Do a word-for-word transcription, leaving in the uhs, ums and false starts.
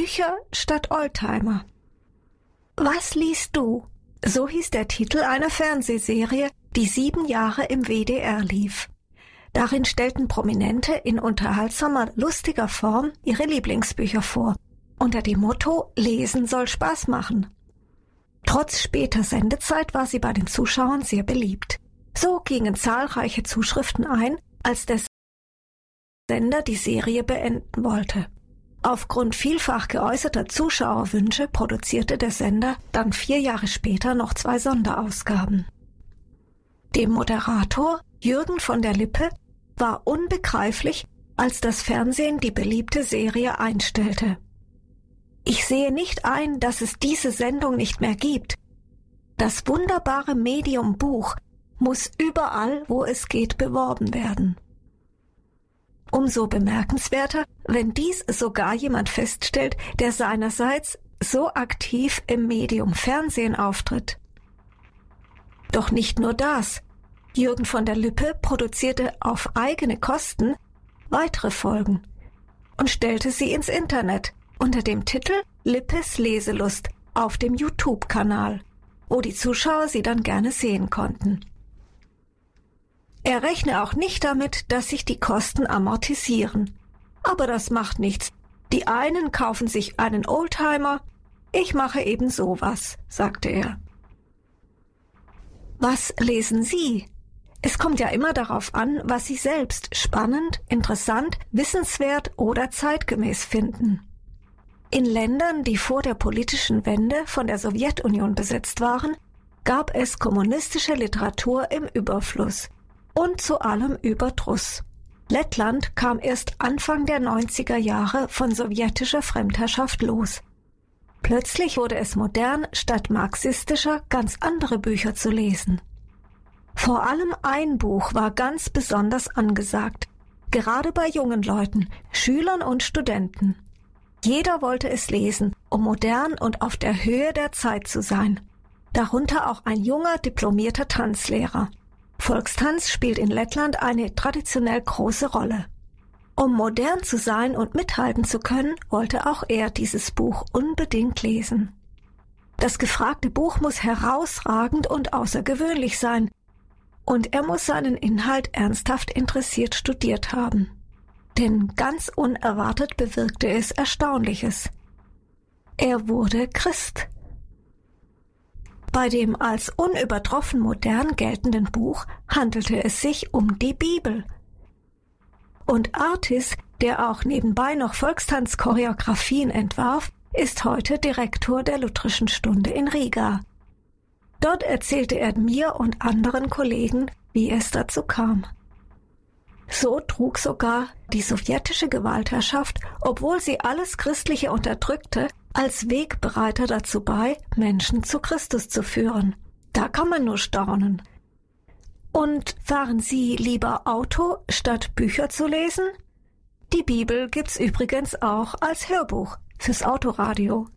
Bücher statt Oldtimer. Was liest du? So hieß der Titel einer Fernsehserie, die sieben Jahre im W D R lief. Darin stellten Prominente in unterhaltsamer, lustiger Form ihre Lieblingsbücher vor, unter dem Motto »Lesen soll Spaß machen«. Trotz später Sendezeit war sie bei den Zuschauern sehr beliebt. So gingen zahlreiche Zuschriften ein, als der Sender die Serie beenden wollte. Aufgrund vielfach geäußerter Zuschauerwünsche produzierte der Sender dann vier Jahre später noch zwei Sonderausgaben. Dem Moderator Jürgen von der Lippe war unbegreiflich, als das Fernsehen die beliebte Serie einstellte. »Ich sehe nicht ein, dass es diese Sendung nicht mehr gibt. Das wunderbare Medium Buch muss überall, wo es geht, beworben werden.« Umso bemerkenswerter, wenn dies sogar jemand feststellt, der seinerseits so aktiv im Medium Fernsehen auftritt. Doch nicht nur das. Jürgen von der Lippe produzierte auf eigene Kosten weitere Folgen und stellte sie ins Internet unter dem Titel Lippes Leselust auf dem YouTube-Kanal, wo die Zuschauer sie dann gerne sehen konnten. Er rechne auch nicht damit, dass sich die Kosten amortisieren. Aber das macht nichts. Die einen kaufen sich einen Oldtimer, ich mache eben sowas, sagte er. Was lesen Sie? Es kommt ja immer darauf an, was Sie selbst spannend, interessant, wissenswert oder zeitgemäß finden. In Ländern, die vor der politischen Wende von der Sowjetunion besetzt waren, gab es kommunistische Literatur im Überfluss und zu allem Überdruss. Lettland kam erst Anfang der neunziger Jahre von sowjetischer Fremdherrschaft los. Plötzlich wurde es modern, statt marxistischer ganz andere Bücher zu lesen. Vor allem ein Buch war ganz besonders angesagt, gerade bei jungen Leuten, Schülern und Studenten. Jeder wollte es lesen, um modern und auf der Höhe der Zeit zu sein. Darunter auch ein junger, diplomierter Tanzlehrer. Volkstanz spielt in Lettland eine traditionell große Rolle. Um modern zu sein und mithalten zu können, wollte auch er dieses Buch unbedingt lesen. Das gefragte Buch muss herausragend und außergewöhnlich sein, und er muss seinen Inhalt ernsthaft interessiert studiert haben. Denn ganz unerwartet bewirkte es Erstaunliches. Er wurde Christ. Bei dem als unübertroffen modern geltenden Buch handelte es sich um die Bibel. Und Artis, der auch nebenbei noch Volkstanzchoreografien entwarf, ist heute Direktor der Lutherischen Stunde in Riga. Dort erzählte er mir und anderen Kollegen, wie es dazu kam. So trug sogar die sowjetische Gewaltherrschaft, obwohl sie alles Christliche unterdrückte, als Wegbereiter dazu bei, Menschen zu Christus zu führen. Da kann man nur staunen. Und fahren Sie lieber Auto, statt Bücher zu lesen? Die Bibel gibt's übrigens auch als Hörbuch fürs Autoradio.